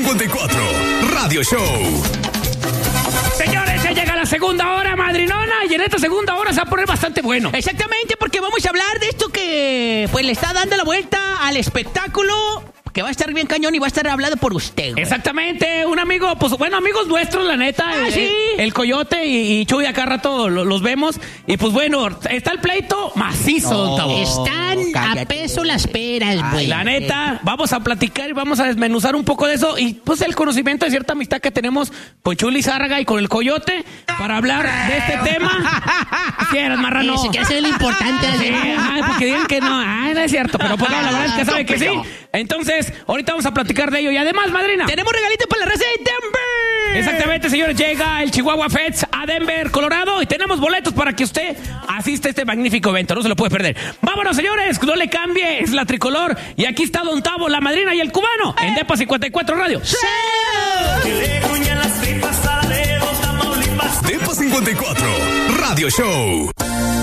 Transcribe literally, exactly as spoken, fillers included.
cincuenta y cuatro Radio Show. Señores, ya llega la segunda hora, madrinona, y en esta segunda hora se va a poner bastante bueno. Exactamente, porque vamos a hablar de esto que pues le está dando la vuelta al espectáculo, que va a estar bien cañón y va a estar hablado por usted, güey. Exactamente, un amigo, pues bueno, amigos nuestros, la neta. Ah, eh, ¿sí? El Coyote y, y Chuy acá rato lo- los vemos. Y pues bueno, está el pleito macizo, No, don Tavo. Están cállate. a peso las peras, güey. La neta, vamos a platicar y vamos a desmenuzar un poco de eso y pues el conocimiento de cierta amistad que tenemos con Chuli Zárraga y con el Coyote para hablar de este tema. ¿Quieres, marrano? Sí, se quiere hacer lo importante. Sí, ay, porque digan que no, ay, no es cierto, pero pues no, la verdad es que sabe que sí. Entonces, ahorita vamos a platicar de ello. Y además, madrina, Tenemos regalito para la raza de Denver. exactamente, señores, llega el Chihuahua Feds a Denver, Colorado, y tenemos boletos para que usted asista a este magnífico evento, no se lo puede perder. Vámonos, señores, no le cambie, es la tricolor, y aquí está Don Tavo, la madrina y el cubano, en Depa cincuenta y cuatro Radio. Depa cincuenta y cuatro Radio Show.